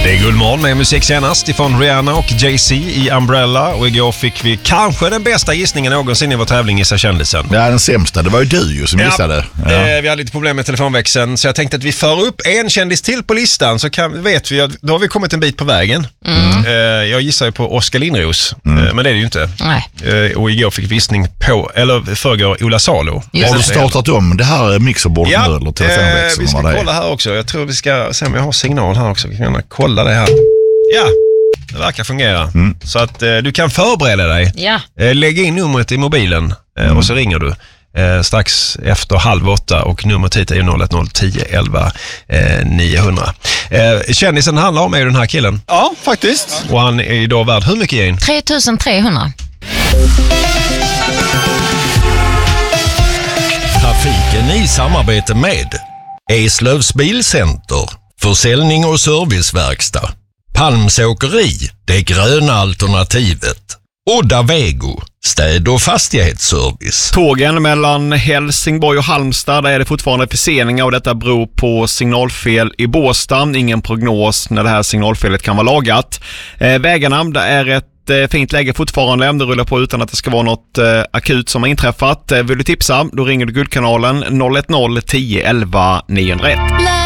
Det är Guldmorgon med musik senast ifrån Rihanna och Jay-Z i Umbrella. Och igår fick vi kanske den bästa gissningen någonsin i vår tävling Gissa kändisen. Ja, den sämsta. Det var ju du som gissade. Ja. Vi hade lite problem med telefonväxeln, så jag tänkte att vi för upp en kändis till på listan, så vet vi att då har vi kommit en bit på vägen. Jag gissar ju på Oskar Lindros, men det är det ju inte. Nej. Och igår fick vi gissning på, eller förrgår, Ola Salo. Har du startat om det här mixerbordet nu, eller telefonväxeln? Vi ska kolla här också. Jag tror vi ska se om jag har signal här också. Vi kan kolla det här. Ja, det verkar fungera. Så att du kan förbereda dig. Ja. Lägg in numret i mobilen och så ringer du strax efter 7:30 och numret hit är 010 10 11 900. Kändisen handlar om är den här killen. Ja, faktiskt. Och han är idag värd hur mycket igen? 3300. Trafiken i samarbete med Eslövs Bilcenter, försäljning och serviceverkstad, Palmsåkeri, det gröna alternativet, Odda Vego, städ- och fastighetsservice. Tågen mellan Helsingborg och Halmstad, där är det fortfarande förseningar och detta beror på signalfel i Båstad. Ingen prognos när det här signalfelet kan vara lagat. Vägarna, det är ett fint läge fortfarande. Det rullar på utan att det ska vara något akut som har inträffat. Vill du tipsa, då ringer du Guldkanalen 010 11 901.